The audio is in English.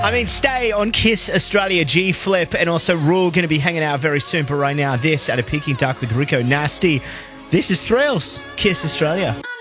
I mean, stay on Kiss Australia. G Flip and also Rule going to be hanging out very soon. But right now, this at a Peking Duck with Rico Nasty. This is Thrills, Kiss Australia.